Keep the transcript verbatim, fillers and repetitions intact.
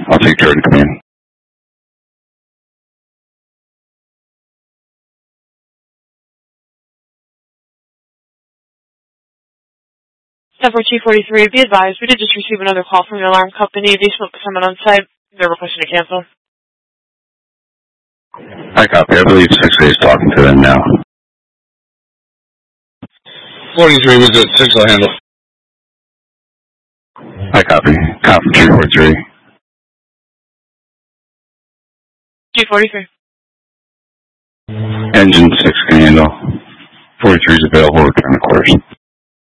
I'll take Jordan command. Number two forty-three, be advised, we did just receive another call from the alarm company. They spoke to someone on site. They're requesting to cancel. I copy. I believe six A is talking to them now. forty-three was at six, I'll handle. I copy. Conference three forty-three. two forty-three. Engine six can handle. forty-three is available. Return the course.